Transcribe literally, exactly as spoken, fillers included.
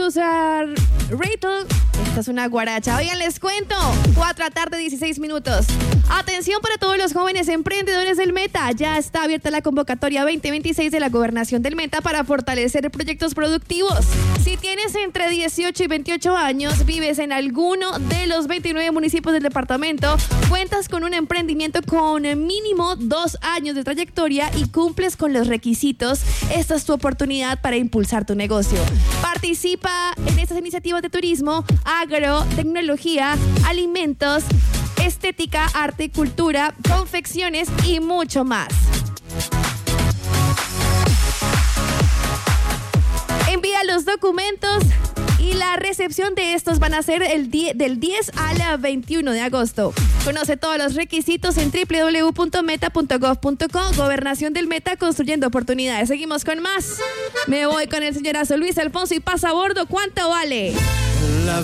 versus uh, Rachel. Esta es una guaracha. Oigan, les cuento. cuatro de la tarde, dieciséis minutos. Atención para todos los jóvenes emprendedores del Meta. Ya está abierta la convocatoria veinte veintiséis de la Gobernación del Meta para fortalecer proyectos productivos. Si tienes entre dieciocho y veintiocho años, vives en alguno de los veintinueve municipios del departamento, cuentas con un emprendimiento con mínimo dos años de trayectoria y cumples con los requisitos, esta es tu oportunidad para impulsar tu negocio. Participa en estas iniciativas de turismo, agro, tecnología, alimentos, estética, arte, cultura, confecciones y mucho más. Envía los documentos y la recepción de estos van a ser el die- del diez al veintiuno de agosto. Conoce todos los requisitos en doble u doble u doble u punto meta punto gov punto co. Gobernación del Meta, construyendo oportunidades. Seguimos con más. Me voy con el señorazo Luis Alfonso y pasa a bordo. ¿Cuánto vale? La